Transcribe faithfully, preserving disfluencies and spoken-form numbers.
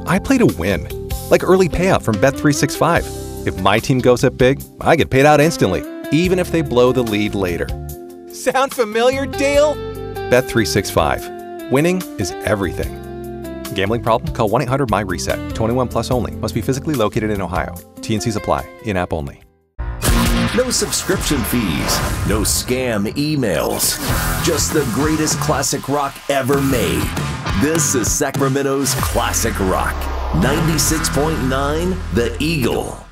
I play to win, like early payout from Bet three sixty-five. If my team goes up big, I get paid out instantly, even if they blow the lead later. Sound familiar, Dale? Bet three sixty-five. Winning is everything. Gambling problem? Call one eight hundred M Y reset. twenty-one plus only. Must be physically located in Ohio. T N Cs apply. In-app only. No subscription fees. No scam emails. Just the greatest classic rock ever made. This is Sacramento's Classic Rock. ninety-six point nine The Eagle.